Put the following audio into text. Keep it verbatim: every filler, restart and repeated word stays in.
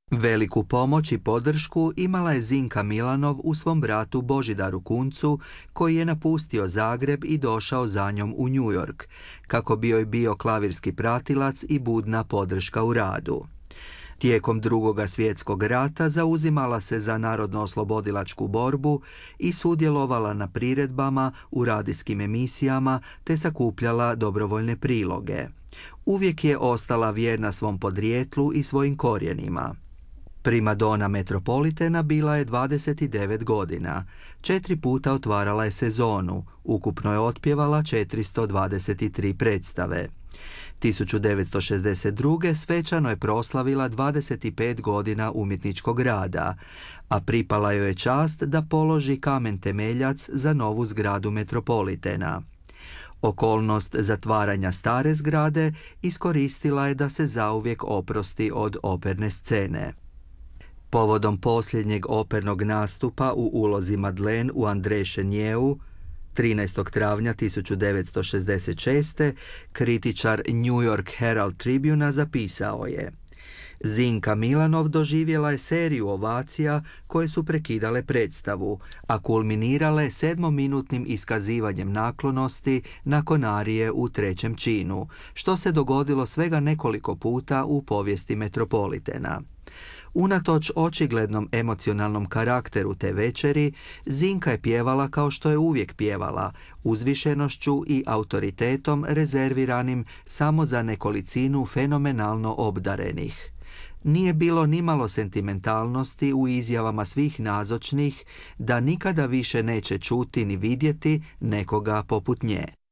Veliku pomoć i podršku imala je Zinka Milanov u svom bratu Božidaru Kuncu, koji je napustio Zagreb i došao za njom u New York, kako bi joj bio klavirski pratilac i budna podrška u radu. Tijekom Drugoga svjetskog rata zauzimala se za narodno-oslobodilačku borbu i sudjelovala na priredbama, u radijskim emisijama te sakupljala dobrovoljne priloge. Uvijek je ostala vjerna svom podrijetlu i svojim korijenima. Primadona Metropolitana bila je dvadeset devet godina. Četiri puta otvarala je sezonu, ukupno je otpjevala četiristo dvadeset tri predstave. tisuću devetsto šezdeset druge. svečano je proslavila dvadeset pet godina umjetničkog rada, a pripala joj je čast da položi kamen temeljac za novu zgradu Metropolitana. Okolnost zatvaranja stare zgrade iskoristila je da se zauvijek oprosti od operne scene. Povodom posljednjeg opernog nastupa u ulozi Madeleine u André Cheneau, trinaestog travnja tisuću devetsto šezdeset šeste. kritičar New York Herald Tribuna zapisao je: Zinka Milanov doživjela je seriju ovacija koje su prekidale predstavu, a kulminirale sedmominutnim iskazivanjem naklonosti nakon arije u trećem činu, što se dogodilo svega nekoliko puta u povijesti Metropolitana. Unatoč očiglednom emocionalnom karakteru te večeri, Zinka je pjevala kao što je uvijek pjevala, uzvišenošću i autoritetom rezerviranim samo za nekolicinu fenomenalno obdarenih. Nije bilo nimalo sentimentalnosti u izjavama svih nazočnih da nikada više neće čuti ni vidjeti nekoga poput nje.